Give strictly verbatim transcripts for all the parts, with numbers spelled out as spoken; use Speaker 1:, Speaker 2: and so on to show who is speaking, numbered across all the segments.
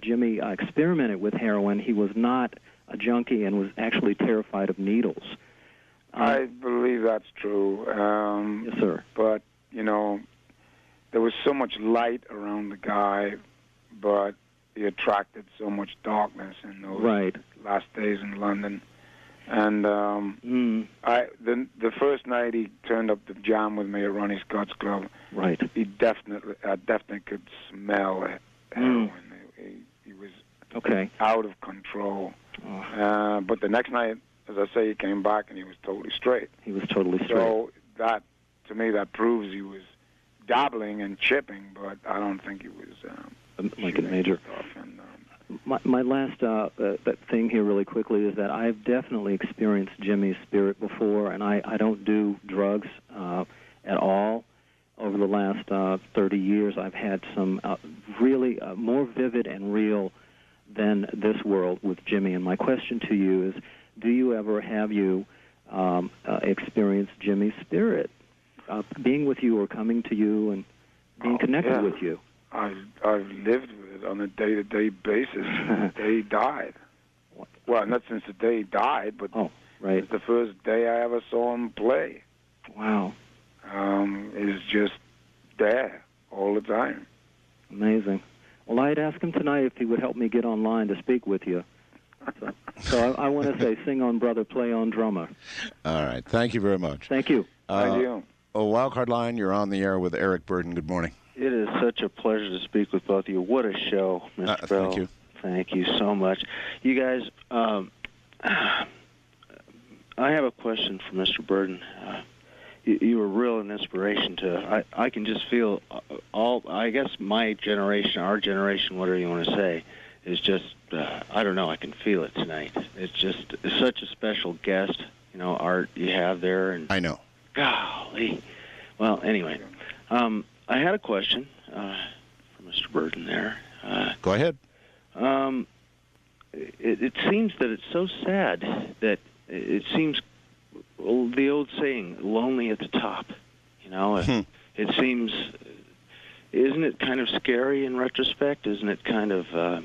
Speaker 1: Jimmy uh, experimented with heroin, he was not a junkie and was actually terrified of needles. Uh,
Speaker 2: I believe that's true. Um,
Speaker 1: yes, sir.
Speaker 2: But, you know, there was so much light around the guy, but he attracted so much darkness in those
Speaker 1: right.
Speaker 2: last days in London. And um,
Speaker 1: mm.
Speaker 2: I the the first night he turned up the jam with me at Ronnie Scott's club,
Speaker 1: right.
Speaker 2: he definitely, I definitely could smell heroin. Mm. He, he was
Speaker 1: okay.
Speaker 2: out of control.
Speaker 1: Oh.
Speaker 2: Uh, but the next night, as I say, he came back and he was totally straight.
Speaker 1: He was totally straight.
Speaker 2: So that, to me, that proves he was dabbling and chipping, but I don't think he was um,
Speaker 1: like a major.
Speaker 2: Stuff and, um,
Speaker 1: my, my last uh, uh, thing here really quickly is that I've definitely experienced Jimmy's spirit before, and I, I don't do drugs uh, at all. Over the last uh, thirty years, I've had some uh, really uh, more vivid and real than this world with Jimmy. And my question to you is, do you ever have you um, uh, experienced Jimmy's spirit uh, being with you or coming to you and being
Speaker 2: oh,
Speaker 1: connected
Speaker 2: yeah.
Speaker 1: with you?
Speaker 2: I've, I've lived with it on a day-to-day basis since the day he died.
Speaker 1: What?
Speaker 2: Well, not since the day he died, but
Speaker 1: oh, right.
Speaker 2: it's the first day I ever saw him play.
Speaker 1: Wow.
Speaker 2: Um, he's just there all the time.
Speaker 1: Amazing. Well, I'd ask him tonight if he would help me get online to speak with you. So, so I, I want to say, sing on, brother, play on, drummer.
Speaker 3: All right. Thank you very much.
Speaker 1: Thank you.
Speaker 3: Uh,
Speaker 2: Thank you.
Speaker 3: Oh, Wildcard Line, you're on the air with Eric Burden. Good morning.
Speaker 4: It is such a pleasure to speak with both of you. What a show, Mister
Speaker 3: Uh,
Speaker 4: Bell.
Speaker 3: thank you.
Speaker 4: Thank you so much. You guys, um, I have a question for Mister Burden. Uh, you, you were real an inspiration to, I, I can just feel all, I guess my generation, our generation, whatever you want to say, is just, uh, I don't know, I can feel it tonight. It's just it's such a special guest, you know, Art you have there. And
Speaker 3: I know.
Speaker 4: Golly. Well, anyway, um, I had a question uh, for Mister Burden there. Uh,
Speaker 3: Go ahead.
Speaker 4: Um, it, it seems that it's so sad that it seems, well, the old saying, lonely at the top. You know, it, it seems, isn't it kind of scary in retrospect? Isn't it kind of, uh,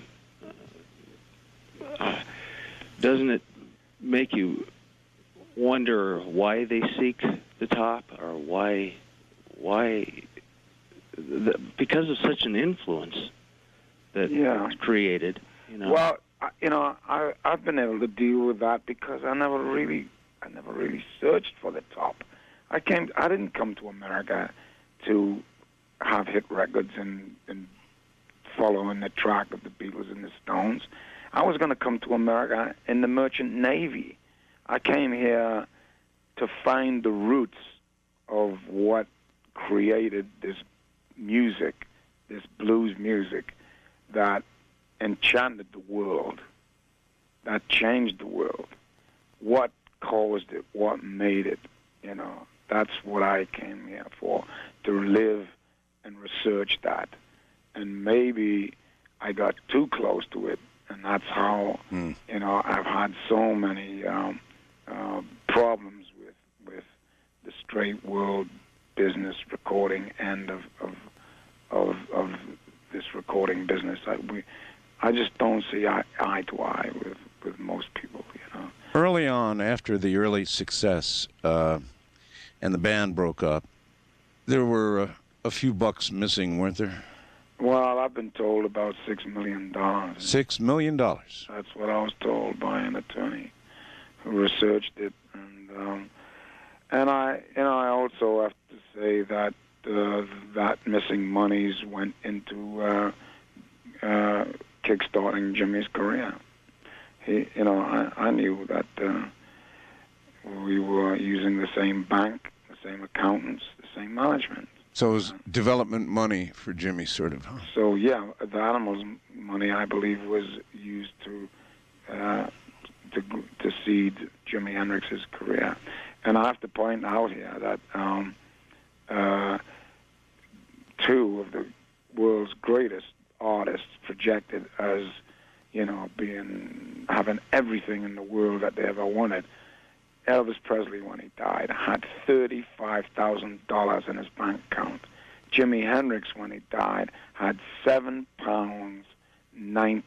Speaker 4: uh, doesn't it make you wonder why they seek the top, or why, why, the, because of such an influence that
Speaker 2: yeah.
Speaker 4: was created, you know?
Speaker 2: Well, I, you know, I, I've been able to deal with that because I never really, I never really searched for the top. I came, I didn't come to America to have hit records and, and follow in the track of the Beatles and the Stones. I was going to come to America in the Merchant Navy. I came here to find the roots of what created this music, this blues music that enchanted the world, that changed the world. What caused it? What made it? You know, that's what I came here for, to live and research that. And maybe I got too close to it, and that's how, mm. you know, I've had so many um, uh, problems with with the straight world business recording end of of of, of this recording business. I, we, I just don't see eye, eye to eye with, with most people, you know.
Speaker 3: Early on, after the early success uh, and the band broke up, there were uh, a few bucks missing, weren't there?
Speaker 2: Well, I've been told about six million dollars.
Speaker 3: Six million dollars.
Speaker 2: That's what I was told by an attorney who researched it, and um, and I, you know, I also have to say that uh, that missing monies went into uh, uh, kickstarting Jimmy's career. He, you know, I, I knew that uh, we were using the same bank, the same accountants, the same management.
Speaker 3: So it was development money for Jimmy, sort of. Huh?
Speaker 2: So, yeah, the Animals money, I believe, was used to uh, to, to seed Jimi Hendrix's career. And I have to point out here that um, uh, two of the world's greatest artists projected as, you know, being having everything in the world that they ever wanted. Elvis Presley, when he died, had thirty-five thousand dollars in his bank account. Jimi Hendrix, when he died, had seven pounds, nine